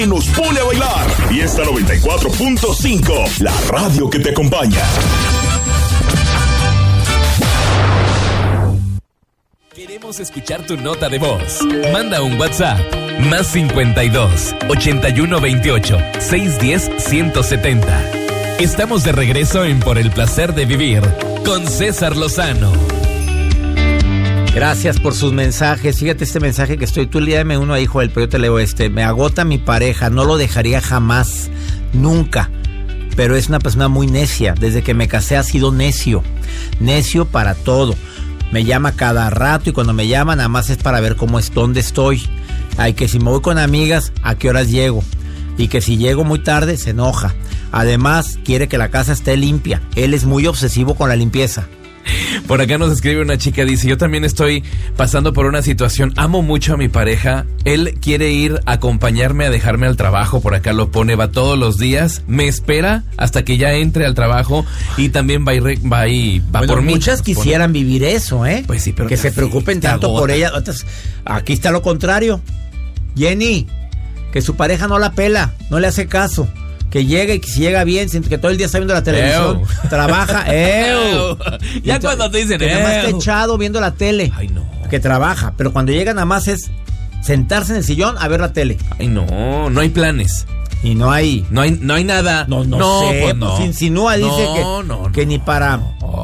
y nos pone a bailar. Fiesta 94.5, la radio que te acompaña. Queremos escuchar tu nota de voz. Manda un WhatsApp. Más 52 81 28 610 170. Estamos de regreso en Por el Placer de Vivir con César Lozano. Gracias por sus mensajes. Fíjate este mensaje que estoy. Tú léame uno ahí, Joel, pero yo te leo este. Me agota mi pareja, no lo dejaría jamás, nunca. Pero es una persona muy necia. Desde que me casé ha sido necio. Necio para todo. Me llama cada rato y cuando me llama nada más es para ver dónde estoy. Ay, que si me voy con amigas, ¿a qué horas llego? Y que si llego muy tarde, se enoja. Además, quiere que la casa esté limpia. Él es muy obsesivo con la limpieza. Por acá nos escribe una chica, dice: yo también estoy pasando por una situación, amo mucho a mi pareja, él quiere ir a acompañarme a dejarme al trabajo, por acá lo pone, va todos los días, me espera hasta que ya entre al trabajo y también va por mí. Muchas quisieran vivir eso, ¿eh? Pues sí, pero que se preocupen tanto por ella. Aquí está lo contrario. Jenny, que su pareja no la pela, no le hace caso. Que llegue y que si llega bien, que todo el día está viendo la televisión, trabaja, ya cuando te dicen, que nada más está echado viendo la tele. Ay, no. Que trabaja, pero cuando llega nada más es sentarse en el sillón a ver la tele. Ay, no hay planes. Y no hay nada. No sé, pues no. Insinúa, dice que ni para...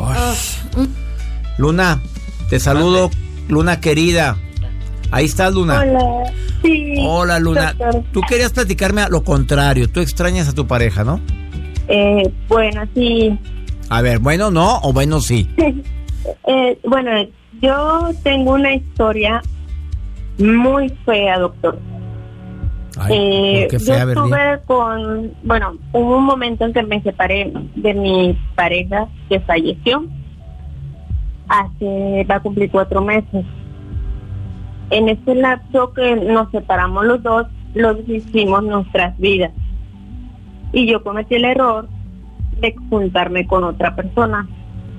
Luna, te saludo, Luna querida. Ahí estás, Luna. Hola. Sí. Hola, Luna. Doctor. Tú querías platicarme a lo contrario. Tú extrañas a tu pareja, ¿no? Bueno, sí. A ver, bueno, no o bueno, sí. Bueno, yo tengo una historia muy fea, doctor. Ay, qué fea, yo estuve hubo un momento en que me separé de mi pareja que falleció. Va a cumplir 4 meses. En este lapso que nos separamos los dos, hicimos nuestras vidas. Y yo cometí el error de juntarme con otra persona.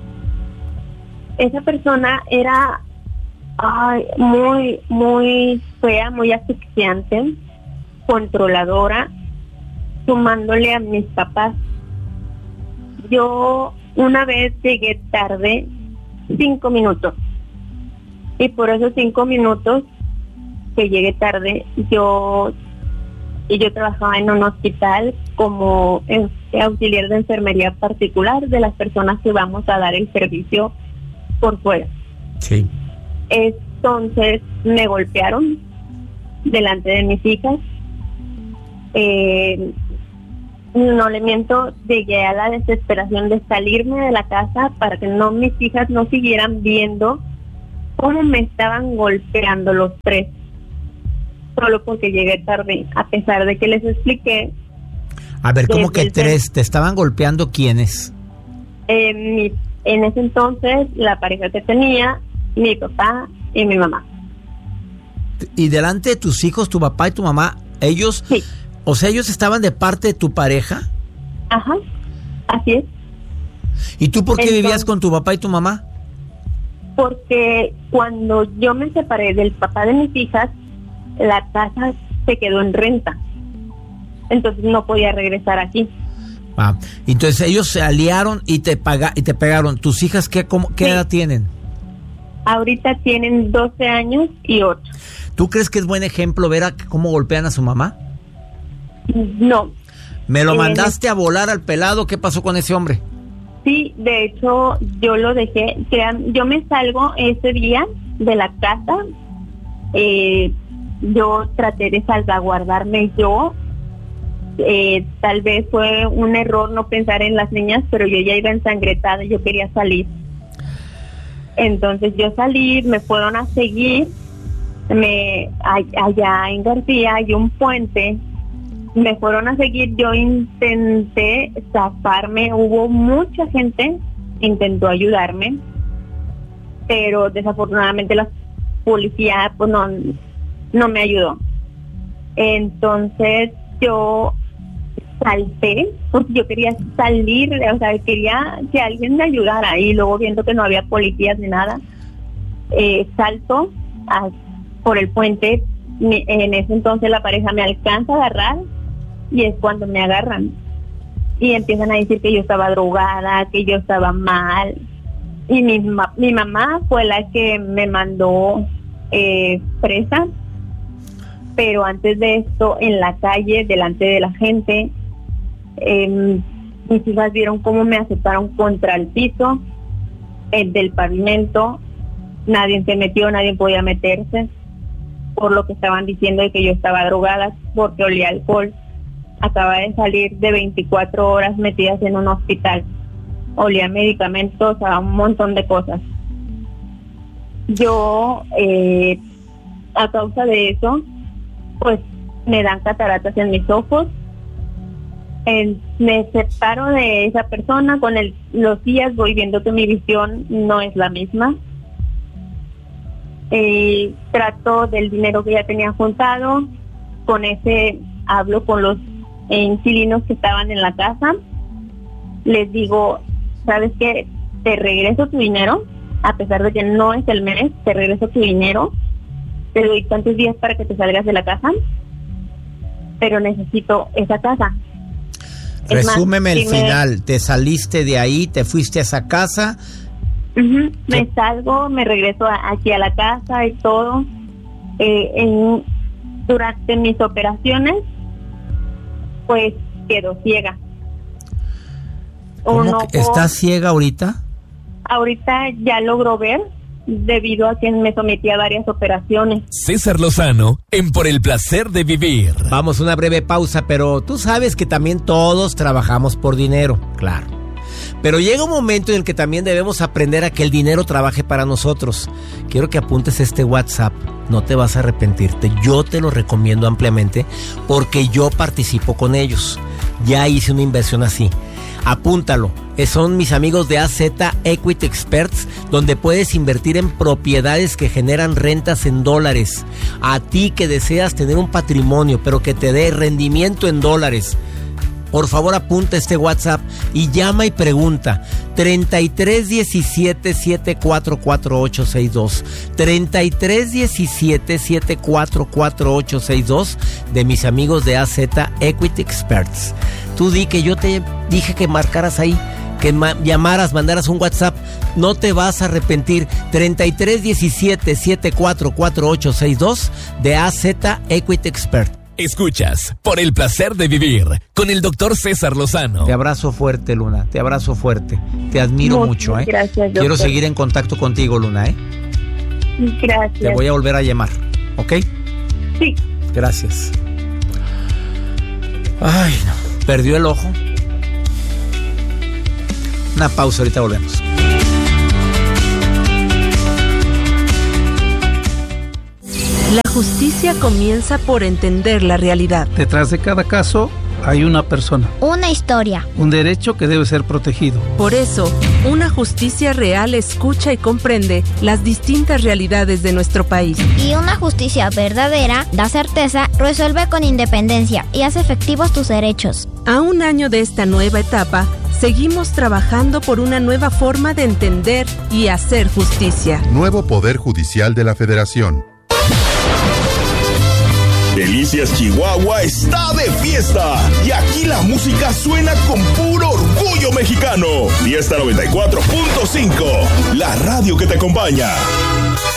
Esa persona era muy, muy fea, muy asfixiante, controladora, sumándole a mis papás. Yo una vez llegué tarde 5 minutos. Y por esos 5 minutos que llegué tarde, yo trabajaba en un hospital como auxiliar de enfermería particular de las personas que vamos a dar el servicio por fuera. Sí. Entonces me golpearon delante de mis hijas. No le miento, llegué a la desesperación de salirme de la casa para que mis hijas no siguieran viendo cómo me estaban golpeando los 3, solo porque llegué tarde, a pesar de que les expliqué. A ver, ¿cómo que 3? ¿Te estaban golpeando quiénes? En ese entonces, la pareja que tenía, mi papá y mi mamá. ¿Y delante de tus hijos, tu papá y tu mamá, ellos? Sí. O sea, ¿ellos estaban de parte de tu pareja? Ajá, así es. ¿Y tú por qué vivías con tu papá y tu mamá? Porque cuando yo me separé del papá de mis hijas, la casa se quedó en renta. Entonces no podía regresar aquí. Entonces ellos se aliaron y te pegaron. ¿Tus hijas qué edad tienen? Ahorita tienen 12 años y 8. ¿Tú crees que es buen ejemplo ver cómo golpean a su mamá? No. ¿Me lo mandaste a volar al pelado? ¿Qué pasó con ese hombre? Sí, de hecho, yo lo dejé. Yo me salgo ese día de la casa. Yo traté de salvaguardarme yo. Tal vez fue un error no pensar en las niñas, pero yo ya iba ensangrentada, yo quería salir. Entonces yo salí, me fueron a seguir. Allá en García hay un puente. Me fueron a seguir, yo intenté zafarme, hubo mucha gente intentó ayudarme, pero desafortunadamente la policía pues no me ayudó. Entonces yo salté porque yo quería salir, o sea, quería que alguien me ayudara, y luego viendo que no había policías ni nada, salto por el puente, en ese entonces la pareja me alcanza a agarrar y es cuando me agarran y empiezan a decir que yo estaba drogada, que yo estaba mal. Y mi mamá fue la que me mandó presa, pero antes de esto, en la calle, delante de la gente, mis hijas vieron cómo me azotaron contra el piso del pavimento. Nadie se metió, nadie podía meterse, por lo que estaban diciendo de que yo estaba drogada, porque olía alcohol. Acaba de salir de 24 horas metidas en un hospital. Olía medicamentos, a un montón de cosas. Yo, a causa de eso, pues me dan cataratas en mis ojos. Me separo de esa persona, con los días voy viendo que mi visión no es la misma. Trato del dinero que ya tenía juntado, con ese hablo con los inquilinos que estaban en la casa, les digo, ¿sabes qué? Te regreso tu dinero, a pesar de que no es el mes, te regreso tu dinero, te doy tantos días para que te salgas de la casa, pero necesito esa casa. Resúmeme el final. Te saliste de ahí, te fuiste a esa casa. Me salgo, me regreso aquí a la casa y todo. Durante mis operaciones, pues quedo ciega. ¿Estás ciega ahorita? Ahorita ya logro ver, debido a que me sometí a varias operaciones. César Lozano, en Por el Placer de Vivir. Vamos a una breve pausa, pero tú sabes que también todos trabajamos por dinero, claro. Pero llega un momento en el que también debemos aprender a que el dinero trabaje para nosotros. Quiero que apuntes este WhatsApp, no te vas a arrepentirte. Yo te lo recomiendo ampliamente porque yo participo con ellos. Ya hice una inversión así. Apúntalo. Son mis amigos de AZ Equity Experts, donde puedes invertir en propiedades que generan rentas en dólares. A ti que deseas tener un patrimonio, pero que te dé rendimiento en dólares, por favor apunta este WhatsApp y llama y pregunta. 3317-744862. 3317-744862 de mis amigos de AZ Equity Experts. Tú di que yo te dije que marcaras ahí, que llamaras, mandaras un WhatsApp. No te vas a arrepentir. 3317-744862 de AZ Equity Experts. Escuchas Por el Placer de Vivir con el doctor César Lozano. Te abrazo fuerte, Luna. Te abrazo fuerte. Te admiro mucho, ¿eh? Gracias, doctor. Quiero seguir en contacto contigo, Luna, ¿eh? Gracias. Te voy a volver a llamar, ¿ok? Sí. Gracias. Ay, no. ¿Perdió el ojo? Una pausa, ahorita volvemos. La justicia comienza por entender la realidad. Detrás de cada caso hay una persona. Una historia. Un derecho que debe ser protegido. Por eso, una justicia real escucha y comprende las distintas realidades de nuestro país. Y una justicia verdadera da certeza, resuelve con independencia y hace efectivos tus derechos. A un año de esta nueva etapa, seguimos trabajando por una nueva forma de entender y hacer justicia. Nuevo Poder Judicial de la Federación. Delicias Chihuahua está de fiesta y aquí la música suena con puro orgullo mexicano. Fiesta 94.5, la radio que te acompaña.